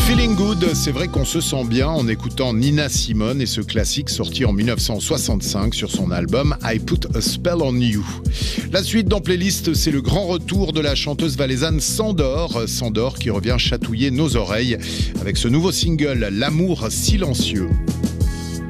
Feeling Good, c'est vrai qu'on se sent bien en écoutant Nina Simone et ce classique sorti en 1965 sur son album I Put a Spell on You. La suite dans Playlist, c'est le grand retour de la chanteuse valaisanne Sandor. Sandor qui revient chatouiller nos oreilles avec ce nouveau single, L'amour silencieux.